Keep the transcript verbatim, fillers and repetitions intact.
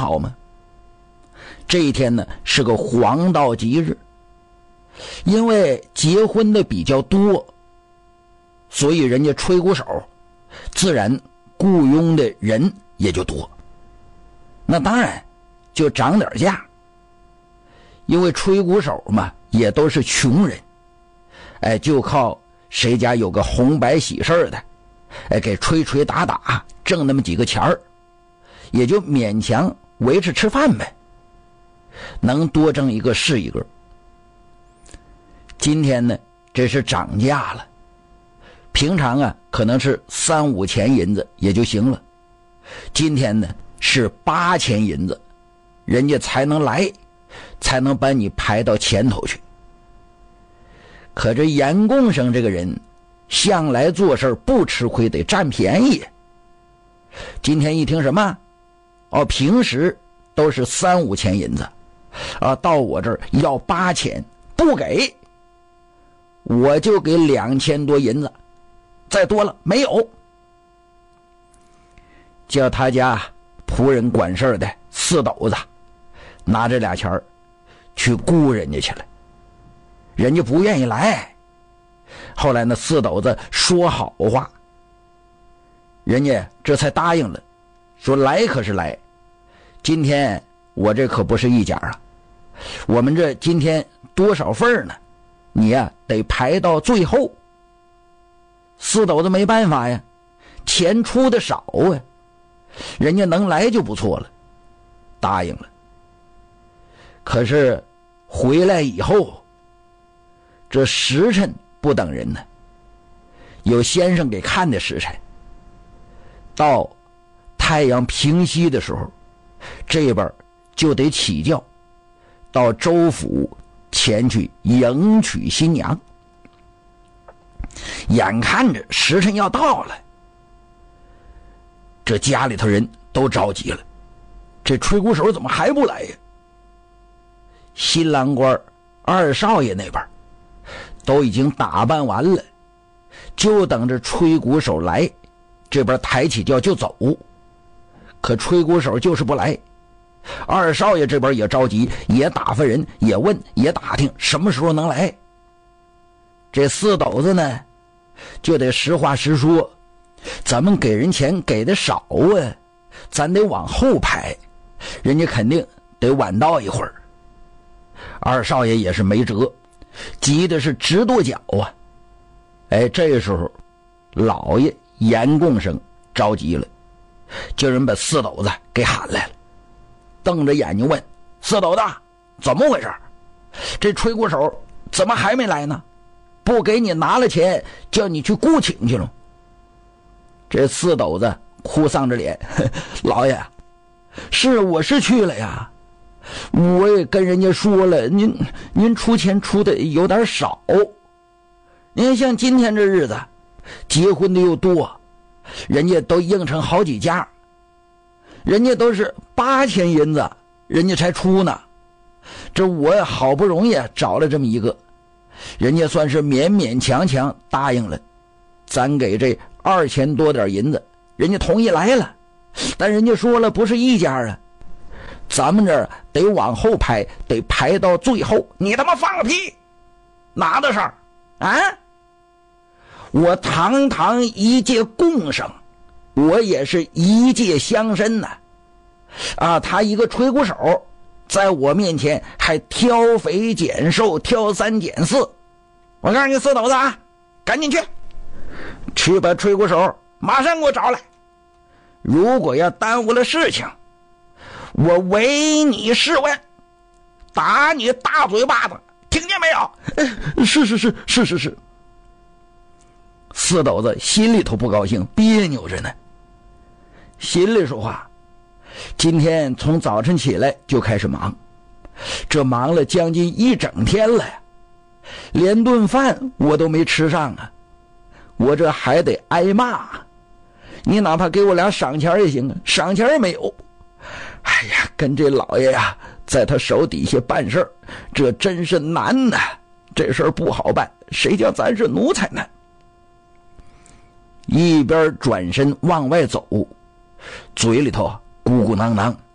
好吗？这一天呢是个黄道吉日，因为结婚的比较多，所以人家吹鼓手自然雇佣的人也就多，那当然就涨点价。因为吹鼓手嘛也都是穷人，哎，就靠谁家有个红白喜事的，哎，给吹吹打打挣那么几个钱儿，也就勉强维持吃饭呗，能多挣一个是一个。今天呢这是涨价了，平常啊可能是三五钱银子也就行了，今天呢是八钱银子，人家才能来，才能把你排到前头去。可这严贡生这个人向来做事不吃亏，得占便宜。今天一听什么哦，平时都是三五钱银子啊，到我这儿要八钱，不给我就给两千多银子，再多了没有。叫他家仆人管事的四斗子拿这俩钱儿去雇人家去了，人家不愿意来。后来那四斗子说好话，人家这才答应了，说来可是来，今天我这可不是一家啊，我们这今天多少份呢，你呀、啊、得排到最后。四斗子没办法呀，钱出的少啊，人家能来就不错了，答应了。可是回来以后，这时辰不等人呢，有先生给看的时辰，到太阳平西的时候，这边就得起轿到州府前去迎娶新娘。眼看着时辰要到了，这家里头人都着急了，这吹鼓手怎么还不来呀？新郎官二少爷那边都已经打扮完了，就等着吹鼓手来，这边抬起轿就走。可吹鼓手就是不来，二少爷这边也着急，也打发人，也问，也打听什么时候能来。这四斗子呢就得实话实说，咱们给人钱给的少啊，咱得往后排，人家肯定得晚到一会儿。二少爷也是没辙，急的是直跺脚啊。哎，这个时候老爷严贡生着急了，叫人把四斗子给喊来了，瞪着眼睛问：四斗子怎么回事？这吹鼓手怎么还没来呢？不给你拿了钱，叫你去雇请去了。这四斗子哭丧着脸：老爷，是我是去了呀，我也跟人家说了，您您出钱出的有点少。您像今天这日子，结婚的又多，人家都应承好几家，人家都是八千银子，人家才出呢。这我好不容易找了这么一个，人家算是勉勉强强答应了，咱给这二千多点银子，人家同意来了，但人家说了不是一家啊，咱们这儿得往后排，得排到最后。你他妈放个屁，拿得上啊？我堂堂一介贡生，我也是一介乡绅呐、啊，啊，他一个吹鼓手在我面前还挑肥拣瘦，挑三拣四。我告诉你四斗子啊，赶紧去去把吹鼓手马上给我找来，如果要耽误了事情，我唯你是问，打你大嘴巴子，听见没有？是是是是是是。四斗子心里头不高兴，别扭着呢，心里说话，今天从早晨起来就开始忙，这忙了将近一整天了呀，连顿饭我都没吃上啊，我这还得挨骂，你哪怕给我俩赏钱也行啊，赏钱也没有。哎呀，跟这老爷呀在他手底下办事，这真是难呐，这事儿不好办，谁叫咱是奴才呢？一边转身往外走，嘴里头咕咕囔囔